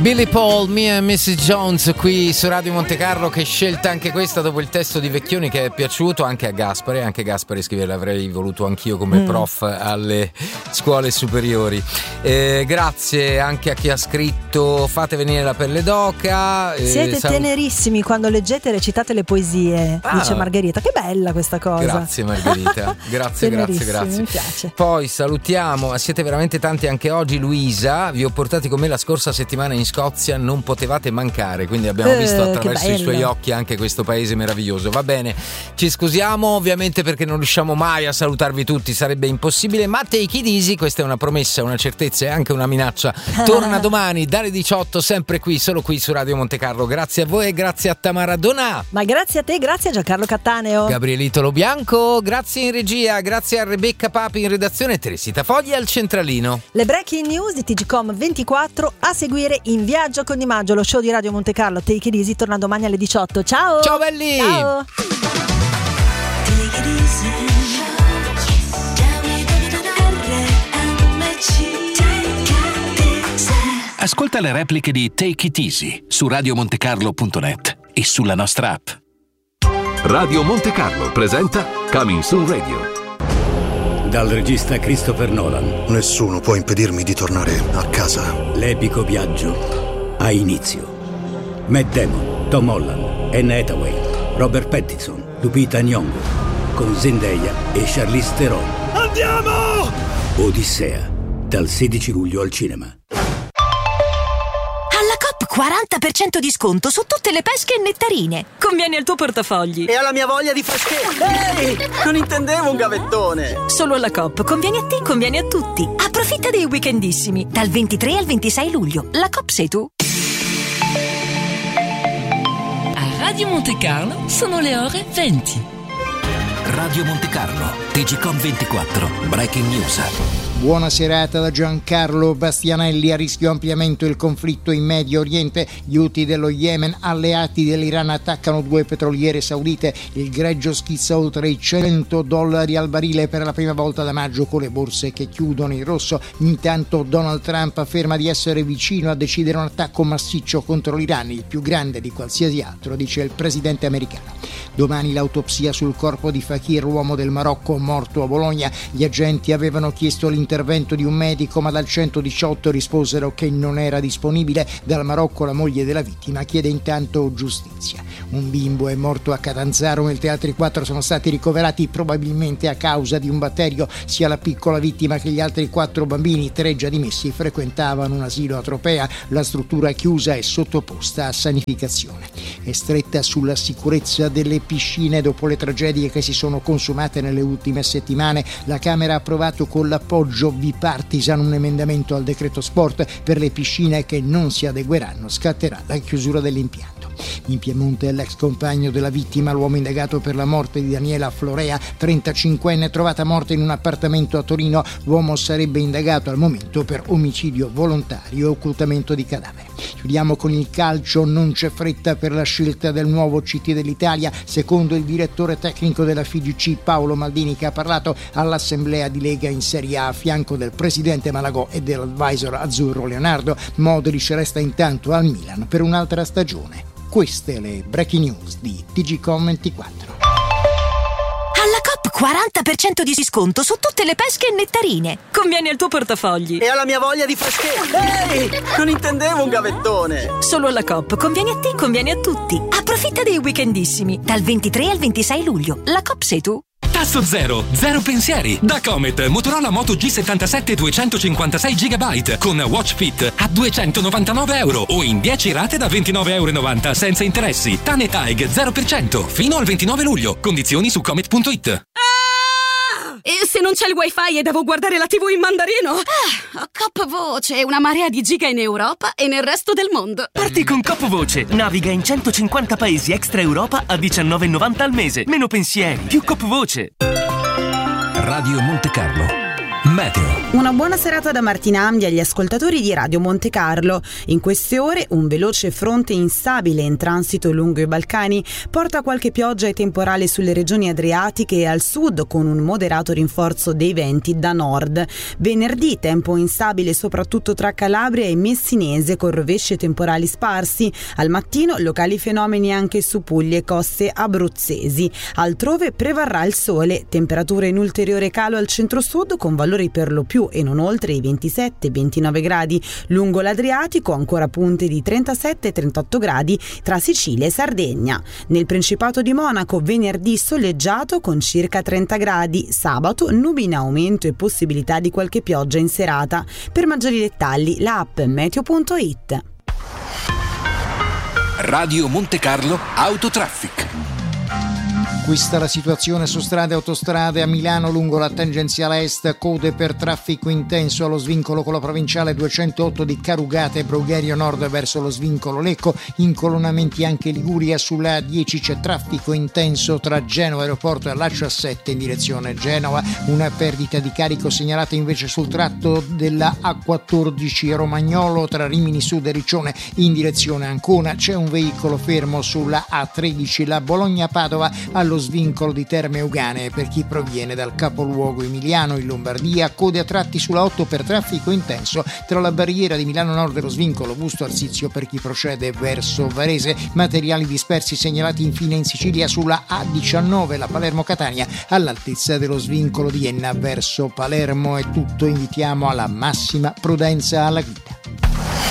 Billy Paul, Me and Mrs. Jones qui su Radio Monte Carlo, che scelta anche questa dopo il testo di Vecchioni che è piaciuto anche a Gaspare. Anche Gaspare scrive: l'avrei voluto anch'io come prof alle scuole superiori. Grazie anche a chi ha scritto: fate venire la pelle d'oca. Siete tenerissimi quando leggete e recitate le poesie, dice Margherita. Che bella questa cosa. Grazie Margherita, grazie. Mi piace. Poi salutiamo, siete veramente tanti anche oggi. Luisa, vi ho portati con me la scorsa settimana in Scozia, non potevate mancare, quindi abbiamo visto attraverso i suoi occhi anche questo paese meraviglioso. Va bene, ci scusiamo ovviamente perché non riusciamo mai a salutarvi tutti, sarebbe impossibile, ma Take It Easy, questa è una promessa, una certezza e anche una minaccia. Torna domani dalle 18, sempre qui, solo qui su Radio Monte Carlo. Grazie a voi e grazie a Tamara Donà. Ma grazie a te, grazie a Giancarlo Cattaneo, Gabrielito Lo Bianco, grazie in regia, grazie a Rebecca Papi in redazione e Teresita Fogli al centralino. Le breaking news di TGcom 24 a seguire in Viaggio con Di Maggio, lo show di Radio Monte Carlo. Take It Easy torna domani alle 18. Ciao! Ciao belli! Ciao! Ascolta le repliche di Take It Easy su radiomontecarlo.net e sulla nostra app. Radio Monte Carlo presenta Coming Soon Radio. Dal regista Christopher Nolan. Nessuno può impedirmi di tornare a casa. L'epico viaggio ha inizio. Matt Damon, Tom Holland, Anne Hathaway, Robert Pattinson, Lupita Nyong'o, con Zendaya e Charlize Theron. Andiamo! Odissea, dal 16 luglio al cinema. Alla Coop 40% di sconto su tutte le pesche e nettarine. Conviene al tuo portafogli. E alla mia voglia di freschezza. Ehi, non intendevo un gavettone. Solo alla Coop, conviene a te, conviene a tutti. Approfitta dei weekendissimi, dal 23 al 26 luglio. La Coop sei tu. A Radio Monte Carlo sono le ore 20. Radio Monte Carlo, TGcom 24, Breaking News. Buona serata da Giancarlo Bastianelli. A rischio ampliamento il conflitto in Medio Oriente. Gli Houthi dello Yemen, alleati dell'Iran, attaccano 2 petroliere saudite. Il greggio schizza oltre i $100 al barile per la prima volta da maggio, con le borse che chiudono in rosso. Intanto Donald Trump afferma di essere vicino a decidere un attacco massiccio contro l'Iran, il più grande di qualsiasi altro, dice il presidente americano. Domani l'autopsia sul corpo di Fakir, uomo del Marocco morto a Bologna. Gli agenti avevano chiesto l'intervento di un medico, ma dal 118 risposero che non era disponibile. Dal Marocco la moglie della vittima chiede intanto giustizia. Un bimbo è morto a Catanzaro, mentre altri 4 sono stati ricoverati probabilmente a causa di un batterio. Sia la piccola vittima che gli altri 4 bambini, 3 già dimessi, frequentavano un asilo a Tropea. La struttura chiusa è sottoposta a sanificazione. È stretta sulla sicurezza delle piscine dopo le tragedie che si sono consumate nelle ultime settimane. La Camera ha approvato con l'appoggio bipartisan un emendamento al decreto sport per le piscine che non si adegueranno. Scatterà la chiusura dell'impianto. In Piemonte l'ex compagno della vittima, l'uomo indagato per la morte di Daniela Florea, 35enne, trovata morta in un appartamento a Torino. L'uomo sarebbe indagato al momento per omicidio volontario e occultamento di cadavere. Chiudiamo con il calcio. Non c'è fretta per la scelta del nuovo CT dell'Italia, secondo il direttore tecnico della FIGC Paolo Maldini, che ha parlato all'assemblea di Lega in Serie A a fianco del presidente Malagò e dell'advisor azzurro Leonardo. Modric resta intanto al Milan per un'altra stagione. Queste le breaking news di TGcom 24. Alla Coop 40% di sconto su tutte le pesche e nettarine. Conviene al tuo portafogli. E alla mia voglia di freschezza. Ehi, non intendevo un gavettone. Solo alla Coop, conviene a te, conviene a tutti. Approfitta dei weekendissimi, dal 23 al 26 luglio. La Coop sei tu. Tasso zero pensieri. Da Comet, Motorola Moto G77 256 GB con Watch Fit a €299 o in 10 rate da €29,90 senza interessi. TAG 0% fino al 29 luglio. Condizioni su comet.it. E se non c'è il wifi e devo guardare la TV in mandarino? Cop Voce, una marea di giga in Europa e nel resto del mondo. Parti con Cop Voce. Naviga in 150 paesi extra Europa a €19,90 al mese. Meno pensieri, più Cop Voce. Radio Monte Carlo Meteo. Una buona serata da Martina Amdi agli ascoltatori di Radio Monte Carlo. In queste ore un veloce fronte instabile in transito lungo i Balcani porta qualche pioggia e temporale sulle regioni adriatiche e al sud, con un moderato rinforzo dei venti da nord. Venerdì tempo instabile soprattutto tra Calabria e Messinese, con rovesci e temporali sparsi. Al mattino locali fenomeni anche su Puglie e coste abruzzesi. Altrove prevarrà il sole, temperature in ulteriore calo al centro-sud con valori per lo più e non oltre i 27-29 gradi. Lungo l'Adriatico ancora punte di 37-38 gradi tra Sicilia e Sardegna. Nel Principato di Monaco venerdì soleggiato con circa 30 gradi, sabato nubi in aumento e possibilità di qualche pioggia in serata. Per maggiori dettagli la app meteo.it. Radio Monte Carlo Autotraffic. Questa è la situazione su strade e autostrade. A Milano lungo la tangenziale est, code per traffico intenso allo svincolo con la provinciale 208 di Carugate e Brugherio Nord verso lo svincolo Lecco. Incolonnamenti anche Liguria. Sulla 10 c'è traffico intenso tra Genova Aeroporto e all'Accio A7 in direzione Genova. Una perdita di carico segnalata invece sul tratto della A14 Romagnolo tra Rimini Sud e Riccione in direzione Ancona. C'è un veicolo fermo sulla A13 la Bologna-Padova allo svincolo di Terme Euganee per chi proviene dal capoluogo emiliano. In Lombardia code a tratti sulla 8 per traffico intenso tra la barriera di Milano Nord e lo svincolo Busto Arsizio per chi procede verso Varese. Materiali dispersi segnalati infine in Sicilia sulla A19 la Palermo-Catania all'altezza dello svincolo di Enna verso Palermo. È tutto, invitiamo alla massima prudenza alla guida.